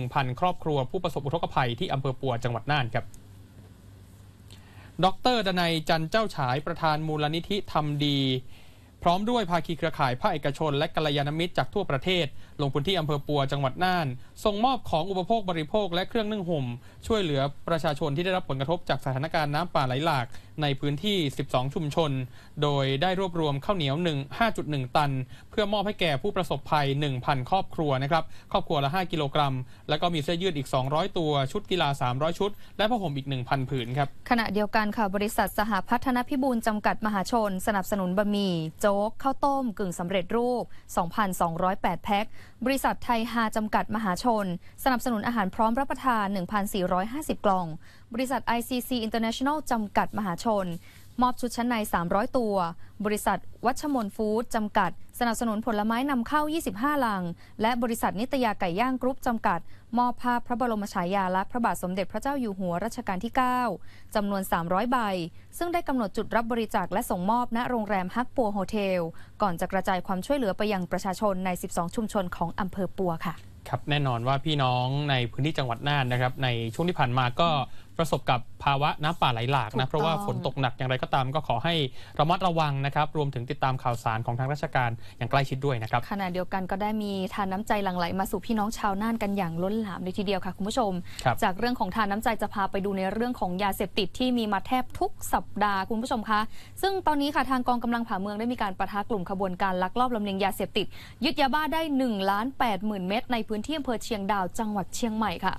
1,000 ครอบครัวผู้ประสบอุทกภัยที่อำเภอปัวจังหวัดน่านครับดร.ดนัยจันเจ้าฉายประธานมูลนิธิทำดีพร้อมด้วยภาคีเครือข่ายภาคเอกชนและกัลยาณมิตรจากทั่วประเทศลงพื้นที่อำเภอปัวจังหวัดน่านส่งมอบของอุปโภคบริโภคและเครื่องนึ่งห่มช่วยเหลือประชาชนที่ได้รับผลกระทบจากสถานการณ์น้ำป่าไหลหลากในพื้นที่ 12 ชุมชนโดยได้รวบรวมข้าวเหนียว 5.1 ตันเพื่อมอบให้แก่ผู้ประสบภัย 1,000 ครอบครัวนะครับครอบครัวละ 5 กิโลกรัมแล้วก็มีเสื้อยืดอีก 200 ตัวชุดกีฬา 300 ชุดและผ้าห่มอีก 1,000 ผืนครับขณะเดียวกันค่ะบริษัทสหพัฒนพิบูลจำกัดมหาชนสนับสนุนบะหมี่โจ๊กข้าวต้มกึ่งสำเร็จรูป 2,208 แพ็คบริษัทไทยฮาจำกัดมหาชนสนับสนุนอาหารพร้อมรับประทาน 1,450 กล่องบริษัท ICC International จำกัดมหาชนมอบชุดชั้นใน300ตัวบริษัทวัชมนฟู้ดจำกัดสนับสนุนผลไม้นำเข้า25ลังและบริษัทนิตยาไก่ย่างกรุ๊ปจำกัดมอบภาพพระบรมฉายาลักษณ์พระบาทสมเด็จพระเจ้าอยู่หัวรัชกาลที่9จำนวน300ใบซึ่งได้กำหนดจุดรับบริจาคและส่งมอบณโรงแรมฮักปัวโฮเทลก่อนจะกระจายความช่วยเหลือไปยังประชาชนใน12ชุมชนของอำเภอปัวค่ะครับแน่นอนว่าพี่น้องในพื้นที่จังหวัดน่านนะครับในช่วงที่ผ่านมาก็ประสบกับภาวะน้ำป่าไหลหลากนะเพราะว่าฝนตกหนักอย่างไรก็ตามก็ขอให้ระมัดระวังนะครับรวมถึงติดตามข่าวสารของทางราชการอย่างใกล้ชิดด้วยนะครับขณะเดียวกันก็ได้มีทานน้ำใจหลั่งไหลมาสู่พี่น้องชาวน่านกันอย่างล้นหลามเลยทีเดียวค่ะคุณผู้ชมจากเรื่องของทานน้ำใจจะพาไปดูในเรื่องของยาเสพติดที่มีมาแทบทุกสัปดาห์คุณผู้ชมคะซึ่งตอนนี้ค่ะทางกองกำลังผ่าเมืองได้มีการปะทะกลุ่มขบวนการลักลอบลำเลียงยาเสพติดยึดยาบ้าได้ 1,80,000 เม็ดในพื้นที่อำเภอเชียงดาวจังหวัดเชียงใหม่ค่ะ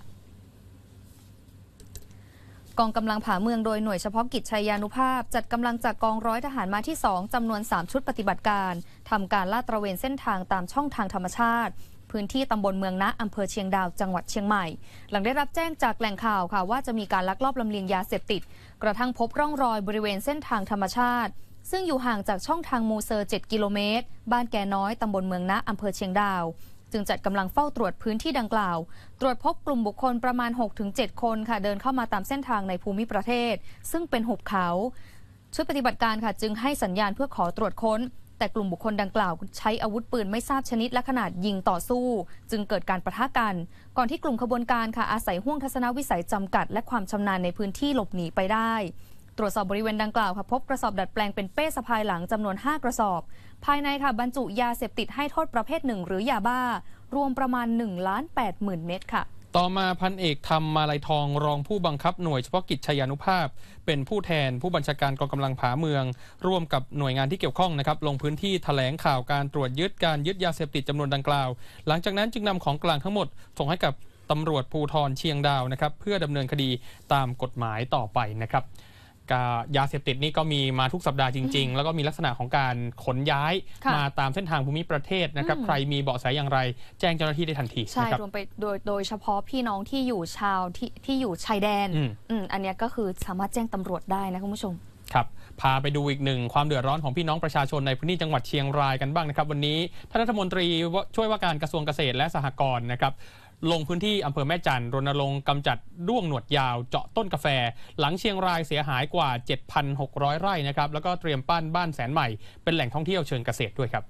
กองกำลังผ่าเมืองโดยหน่วยเฉพาะกิจชัยยานุภาพจัดกำลังจากกองร้อยทหารมาที่2จำนวน3ชุดปฏิบัติการทำการลาดตระเวนเส้นทางตามช่องทางธรรมชาติพื้นที่ตำบลเมืองนะอำเภอเชียงดาวจังหวัดเชียงใหม่หลังได้รับแจ้งจากแหล่งข่าวค่ะว่าจะมีการลักลอบลำเลียงยาเสพติดกระทั่งพบร่องรอยบริเวณเส้นทางธรรมชาติซึ่งอยู่ห่างจากช่องทางมูเซอร์7 กิโลเมตรบ้านแก่น้อยตำบลเมืองนะอำเภอเชียงดาวจึงจัดกำลังเฝ้าตรวจพื้นที่ดังกล่าวตรวจพบกลุ่มบุคคลประมาณ 6-7 คนค่ะเดินเข้ามาตามเส้นทางในภูมิประเทศซึ่งเป็นหุบเขาชุดปฏิบัติการค่ะจึงให้สัญญาณเพื่อขอตรวจค้นแต่กลุ่มบุคคลดังกล่าวใช้อาวุธปืนไม่ทราบชนิดและขนาดยิงต่อสู้จึงเกิดการปะทะกันก่อนที่กลุ่มขบวนการค่ะอาศัยห่วงทัศนวิสัยจำกัดและความชำนาญในพื้นที่หลบหนีไปได้ตรวจสอบบริเวณดังกล่าวค่ะพบกระสอบดัดแปลงเป็นเป้สะพายหลังจำนวน5กระสอบภายในค่ะบรรจุยาเสพติดให้โทษประเภท1หรือยาบ้ารวมประมาณ 1,80,000 เม็ดค่ะต่อมาพันเอกธรรมมาลัยทองรองผู้บังคับหน่วยเฉพาะกิจชัยานุภาพเป็นผู้แทนผู้บัญชาการกองกำลังผาเมืองร่วมกับหน่วยงานที่เกี่ยวข้องนะครับลงพื้นที่แถลงข่าวการตรวจยึดยาเสพติดจำนวนดังกล่าวหลังจากนั้นจึงนำของกลางทั้งหมดส่งให้กับตำรวจภูธรเชียงดาวนะครับเพื่อดำเนินคดีตามกฎหมายต่อไปนะครับยาเสพติดนี่ก็มีมาทุกสัปดาห์จริงๆแล้วก็มีลักษณะของการขนย้ายมาตามเส้นทางภูมิประเทศนะครับใครมีเบาะแสอย่างไรแจ้งเจ้าหน้าที่ได้ทันทีใช่รวมไปโดยเฉพาะพี่น้องที่อยู่ที่อยู่ชายแดนอันนี้ก็คือสามารถแจ้งตำรวจได้นะคุณผู้ชมครับพาไปดูอีกหนึ่งความเดือดร้อนของพี่น้องประชาชนในพื้นที่จังหวัดเชียงรายกันบ้างนะครับวันนี้ท่านรัฐมนตรีช่วยว่าการกระทรวงเกษตรและสหกรณ์นะครับลงพื้นที่อำเภอแม่จันทร์รณรงค์กำจัดด้วงหนวดยาวเจาะต้นกาแฟหลังเชียงรายเสียหายกว่า 7,600 ไร่นะครับแล้วก็เตรียมปั้นบ้านแสนใหม่เป็นแหล่งท่องเที่ยวเชิงเกษตรด้วยครับ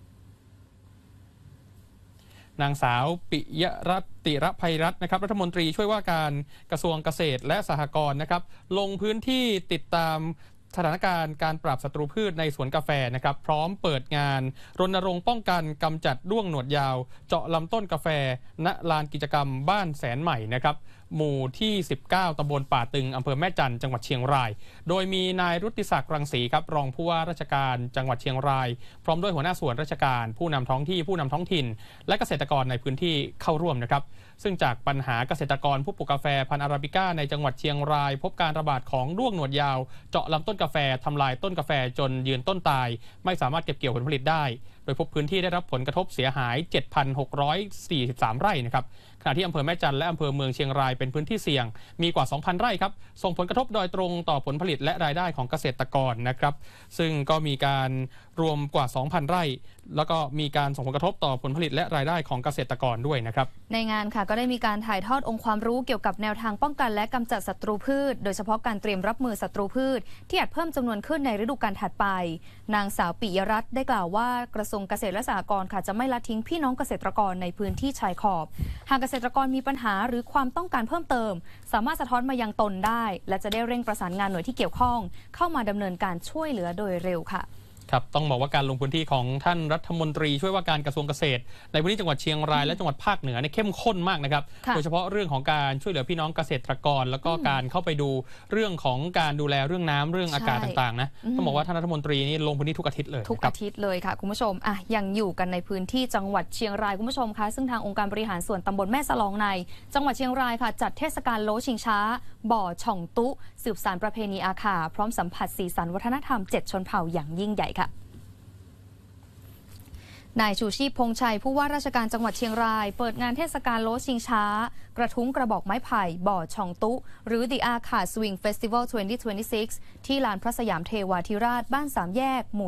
นางสาวปิยรัตติรภัยรัตน์นะครับรัฐมนตรีช่วยว่าการกระทรวงเกษตรและสหกรณ์นะครับลงพื้นที่ติดตามสถานการณ์การปราบศัตรูพืชในสวนกาแฟนะครับพร้อมเปิดงานรณรงค์ป้องกันกำจัดด้วงหนวดยาวเจาะลำต้นกาแฟณลานกิจกรรมบ้านแสนใหม่นะครับหมู่ที่19ตำบลป่าตึงอำเภอแม่จันทร์จังหวัดเชียงรายโดยมีนายรุติศักดิ์รังสีครับรองผู้ว่าราชการจังหวัดเชียงรายพร้อมด้วยหัวหน้าส่วนราชการผู้นำท้องที่ผู้นำท้องถิ่นและเกษตรกรในพื้นที่เข้าร่วมนะครับซึ่งจากปัญหาเกษตรกรผู้ปลูกกาแฟพันธุ์อาราบิก้าในจังหวัดเชียงรายพบการระบาดของด้วงหนวดยาวเจาะลำต้นกาแฟทำลายต้นกาแฟจนยืนต้นตายไม่สามารถเก็บเกี่ยวผลผลิตได้โดยพบพื้นที่ได้รับผลกระทบเสียหาย 7,643 ไร่นะครับขณะที่อำเภอแม่จันทร์และอำเภอเมืองเชียงรายเป็นพื้นที่เสี่ยงมีกว่า 2,000 ไร่ครับส่งผลกระทบโดยตรงต่อผลผลิตและรายได้ของเกษตรกรนะครับซึ่งก็มีการรวมกว่า 2,000 ไร่แล้วก็มีการส่งผลกระทบต่อผลผลิตและรายได้ของเกษตรกรด้วยนะครับในงานค่ะก็ได้มีการถ่ายทอดองค์ความรู้เกี่ยวกับแนวทางป้องกันและกำจัดศัตรูพืชโดยเฉพาะการเตรียมรับมือศัตรูพืชที่อาจเพิ่มจำนวนขึ้นในฤดูกาลถัดไปนางสาวปิยรัตน์ได้กล่าวว่ากระทรวงเกษตรและสหกรณ์ค่ะจะไม่ละทิ้งพี่น้องเกษตรกรในพื้นที่ชายขอบหากเกษตรกรมีปัญหาหรือความต้องการเพิ่มเติมสามารถสะท้อนมายังตนได้และจะได้เร่งประสานงานหน่วยที่เกี่ยวข้องเข้ามาดำเนินการช่วยเหลือโดยเร็วค่ะครับต้องบอกว่าการลงพื้นที่ของท่านรัฐมนตรีช่วยว่าการกระทรวงเกษตรในพื้นที่จังหวัดเชียงรายและจังหวัดภาคเหนือเนี่ยเข้มข้นมากนะครับโดยเฉพาะเรื่องของการช่วยเหลือพี่น้องเกษตรกรแล้วก็การเข้าไปดูเรื่องของการดูแลเรื่องน้ำเรื่องอากาศต่างๆนะต้องบอกว่าท่านรัฐมนตรีนี่ลงพื้นที่ทุกอาทิตย์เลยทุกอาทิตย์เลยค่ะคุณผู้ชมยังอยู่กันในพื้นที่จังหวัดเชียงรายคุณผู้ชมคะซึ่งทางองค์การบริหารส่วนตำบลแม่สลองในจังหวัดเชียงรายค่ะจัดเทศกาลโลชิงช้าบ่อช่องตุสืบสานประเพณีอาขาพร้อมสัมผัสสีสันวัฒนธรรม7ชนเผ่าอย่างยิ่งใหญ่ค่ะนายชูชีพพงษ์ชัยผู้ว่าราชการจังหวัดเชียงรายเปิดงานเทศกาลโลชิงช้ากระทุ้งกระบอกไม้ไผ่บ่อช่องตุหรือ The Akha Swing Festival 2026 ที่ลานพระสยามเทวาธิราชบ้าน3แยกหมู่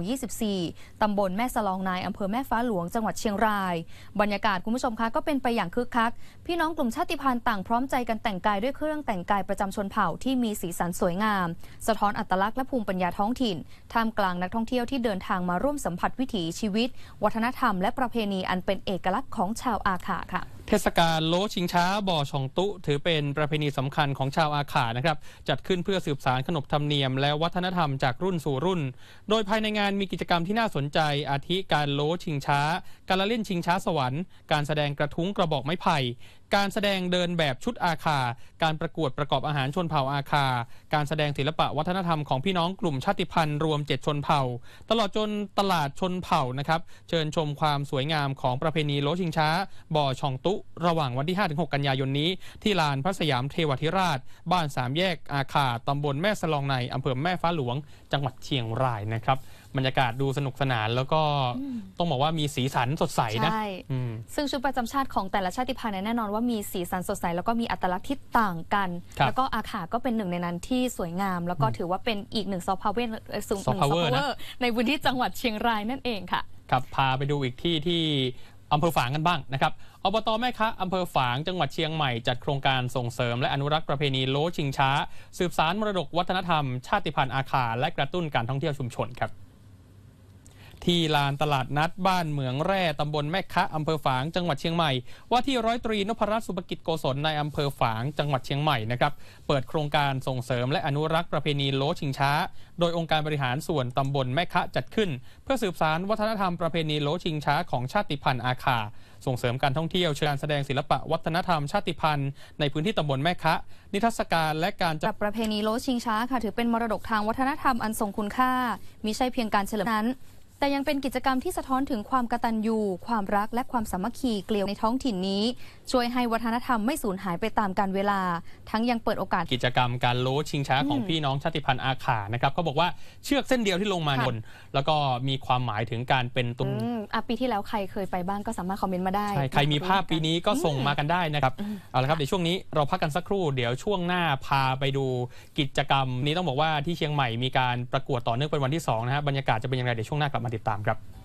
24 ตำบลแม่สลองนายอำเภอแม่ฟ้าหลวงจังหวัดเชียงรายบรรยากาศคุณผู้ชมคะก็เป็นไปอย่างคึกคักพี่น้องกลุ่มชาติพันธุ์ต่างพร้อมใจกันแต่งกายด้วยเครื่องแต่งกายประจำชนเผ่าที่มีสีสันสวยงามสะท้อนอัตลักษณ์และภูมิปัญญาท้องถิ่นท่ามกลางนักท่องเที่ยวที่เดินทางมาร่วมสัมผัสวิถีชีวิตวัฒนธรรมและประเพณีอันเป็นเอกลักษณ์ของชาวอาขาค่ะเทศกาลโลชิงช้าบ่อช่องตุถือเป็นประเพณีสำคัญของชาวอาขานะครับจัดขึ้นเพื่อสืบสานขนบธรรมเนียมและวัฒนธรรมจากรุ่นสู่รุ่นโดยภายในงานมีกิจกรรมที่น่าสนใจอาทิการโลชิงช้าการละเล่นชิงช้าสวรรค์การแสดงกระทุ้งกระบอกไม้ไผ่การแสดงเดินแบบชุดอาคาการประกวดประกอบอาหารชนเผ่าอาคาการแสดงศิลปะวัฒนธรรมของพี่น้องกลุ่มชาติพันธุ์รวม7ชนเผ่าตลอดจนตลาดชนเผ่านะครับเชิญชมความสวยงามของประเพณีโลชิงช้าบ่อช่องตุระหว่างวันที่ 5-6 กันยายนนี้ที่ลานพระสยามเทวาธิราชบ้าน3แยกอาคาตำบลแม่สลองในอำเภอแม่ฟ้าหลวงจังหวัดเชียงรายนะครับบรรยากาศดูสนุกสนานแล้วก็ต้องบอกว่ามีสีสันสดใสนะซึ่งชุดประจำชาติของแต่ละชาติพันธุ์แน่นอนว่ามีสีสันสดใสแล้วก็มีอัตลักษณ์ที่ต่างกันแล้วก็อาขาก็เป็นหนึ่งในนั้นที่สวยงามแล้วก็ถือว่าเป็นอีกหนึ่งซอฟต์พาวเวอร์ในพื้นที่จังหวัดเชียงรายนั่นเองค่ะครับพาไปดูอีกที่อำเภอฝางกันบ้างนะครับอบต.แม่คะอำเภอฝางจังหวัดเชียงใหม่จัดโครงการส่งเสริมและอนุรักษ์ประเพณีโลชิงช้าสืบสานมรดกวัฒนธรรมชาติพันธุ์อาขาและกระตุ้นการท่องเที่ยวชุมชนครับที่ลานตลาดนัดบ้านเหมืองแร่ตำบลแม่คะอำเภอฝางจังหวัดเชียงใหม่ว่าที่ร้อยตรีนพรัตน์สุภกิจโกศลในอำเภอฝางจังหวัดเชียงใหม่นะครับเปิดโครงการส่งเสริมและอนุรักษ์ประเพณีโลชิงช้าโดยองค์การบริหารส่วนตำบลแม่คะจัดขึ้นเพื่อสืบสานวัฒนธรรมประเพณีโลชิงช้าของชาติพันธุ์อาคาส่งเสริมการท่องเที่ยวเชิญการแสดงศิลปะวัฒนธรรมชาติพันธุ์ในพื้นที่ตำบลแม่คะนิทรรศการและการจัดประเพณีโลชิงช้าค่ะถือเป็นมรดกทางวัฒนธรรมอันทรงคุณค่ามิใช่เพียงการเฉลิมนั้นแต่ยังเป็นกิจกรรมที่สะท้อนถึงความกตัญญูความรักและความสามัคคีเกลียวในท้องถิ่นนี้ช่วยให้วัฒนธรรมไม่สูญหายไปตามกาลเวลาทั้งยังเปิดโอกาสกิจกรรมการโลชิงช้าของพี่น้องชาติพันธุ์อาขานะครับเขาบอกว่าเชือกเส้นเดียวที่ลงมาบนแล้วก็มีความหมายถึงการเป็นตุนปีที่แล้วใครเคยไปบ้างก็สามารถคอมเมนต์มาได้ใครมีภาพปีนี้ก็ส่งมากันได้นะครับเอาละครับเดี๋ยวช่วงนี้เราพักกันสักครู่เดี๋ยวช่วงหน้าพาไปดูกิจกรรมนี้ต้องบอกว่าที่เชียงใหม่มีการประกวดต่อเนื่องเป็นวันที่2นะฮะบรรยากาศจะเป็นอย่างไรเดี๋ยวช่วงหน้ากลับมาติดตามครับ